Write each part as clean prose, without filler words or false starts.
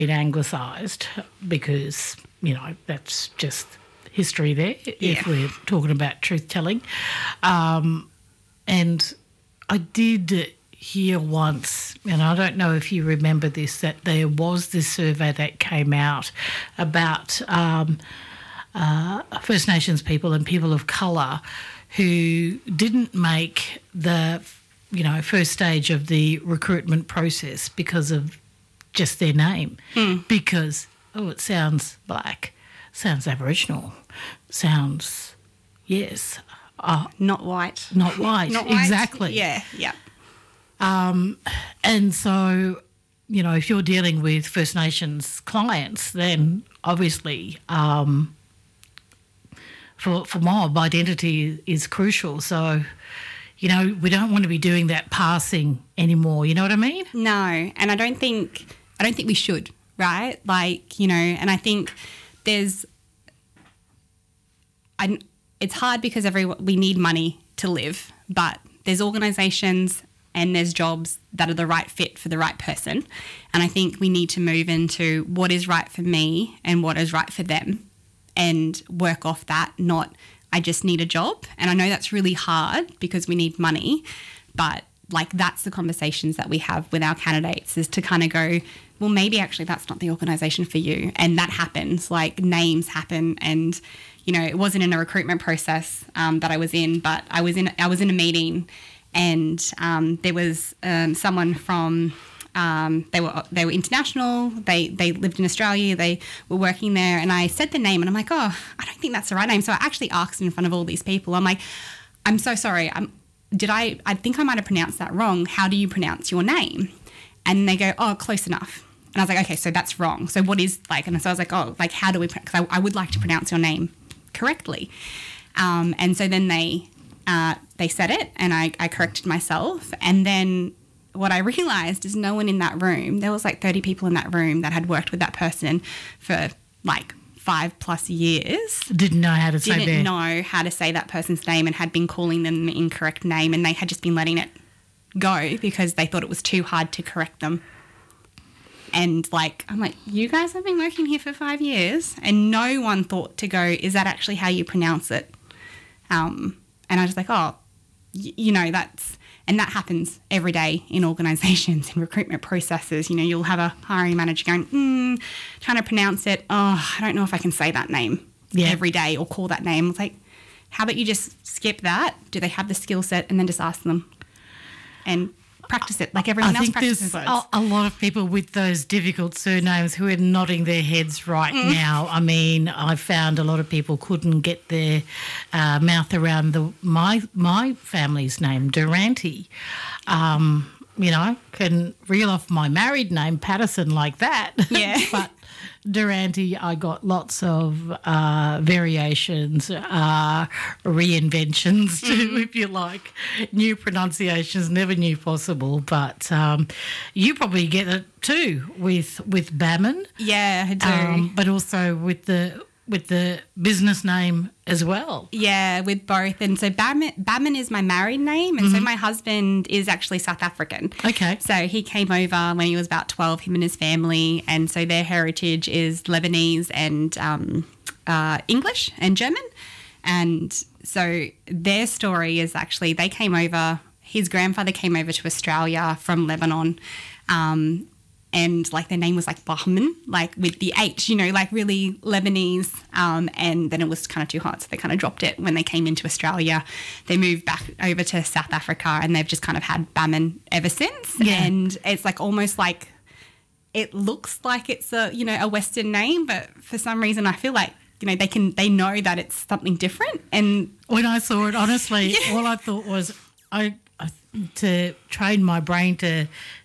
been anglicised because, that's just history there if we're talking about truth-telling. And I did hear once, and I don't know if you remember this, that there was this survey that came out about First Nations people and people of colour who didn't make the, first stage of the recruitment process because of just their name. Because, it sounds black, sounds Aboriginal, sounds, yes. Not white. Not white, Not white. exactly. Yeah. And so, if you're dealing with First Nations clients, then obviously for mob, identity is crucial. So, we don't want to be doing that passing anymore. You know what I mean? No, and I don't think we should, right? And I think it's hard because we need money to live, but there's organisations and there's jobs that are the right fit for the right person. And I think we need to move into what is right for me and what is right for them and work off that, not I just need a job. And I know that's really hard because we need money, but that's the conversations that we have with our candidates, is to kind of go, well, maybe actually that's not the organisation for you. And that happens, names happen. And, it wasn't in a recruitment process that I was in, but I was in a meeting, and there was someone from they were international. They lived in Australia. They were working there, and I said the name, and I'm like, oh, I don't think that's the right name. So I actually asked in front of all these people. I'm like, I'm so sorry. I think I might have pronounced that wrong. How do you pronounce your name? And they go, oh, close enough. And I was like, okay, so that's wrong. So what is and so I was like, oh, how do we? Because I would like to pronounce your name correctly. And so then they said it, and I corrected myself. And then what I realised is no one in that room, there was 30 people in that room that had worked with that person for 5+ years. Didn't know how to say that person's name, and had been calling them the incorrect name, and they had just been letting it go because they thought it was too hard to correct them. And I'm like, you guys have been working here for 5 years, and no one thought to go, is that actually how you pronounce it? And I was like, oh, that's... And that happens every day in organisations and recruitment processes. You'll have a hiring manager going, trying to pronounce it. Oh, I don't know if I can say that name every day or call that name. It's like, how about you just skip that? Do they have the skill set? And then just ask them and practice it like everyone else practices words. A lot of people with those difficult surnames who are nodding their heads right now. I mean, I found a lot of people couldn't get their mouth around my family's name, Durante. Can reel off my married name, Patterson, like that. Yeah. But Durante, I got lots of variations, reinventions too, if you like. New pronunciations, never knew possible. But you probably get it too with Baman. Yeah, I do. But also with the business name as well. Yeah, with both. And so Baman is my married name, and so my husband is actually South African. Okay. So he came over when he was about 12, him and his family, and so their heritage is Lebanese and English and German. And so their story is actually they came over, his grandfather came over to Australia from Lebanon, and their name was Bahman, with the H, really Lebanese. And then it was kind of too hot, so they kind of dropped it when they came into Australia. They moved back over to South Africa, and they've just kind of had Baman ever since. Yeah. And it's almost like it looks like it's a Western name, but for some reason I feel like they know that it's something different. And when I saw it, honestly, all I thought was to train my brain to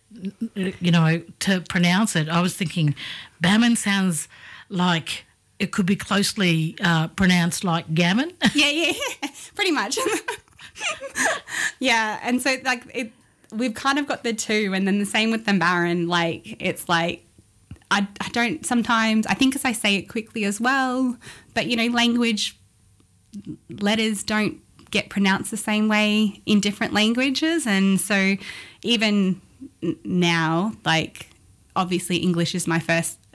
pronounce it, I was thinking Baman sounds like it could be closely pronounced like gammon. Yeah, pretty much. Yeah, and so we've kind of got the two, and then the same with the Baron. It's I don't sometimes, I think as I say it quickly as well, but language letters don't get pronounced the same way in different languages, and so even now, obviously English is my first